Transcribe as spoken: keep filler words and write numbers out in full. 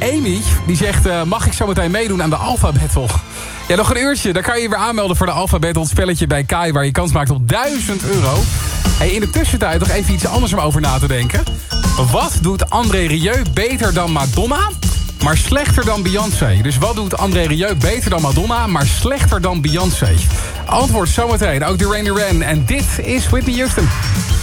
Amy, die zegt... Uh, mag ik zo meteen meedoen aan de Alpha Battle? Ja, nog een uurtje. Dan kan je je weer aanmelden voor de Alpha Battle. Het spelletje bij Kai, waar je kans maakt op duizend euro. Hey, in de tussentijd nog even iets anders om over na te denken. Wat doet André Rieu beter dan Madonna, maar slechter dan Beyoncé? Dus wat doet André Rieu beter dan Madonna, maar slechter dan Beyoncé? Antwoord zometeen. Ook Duran Duran. En dit is Whitney Houston.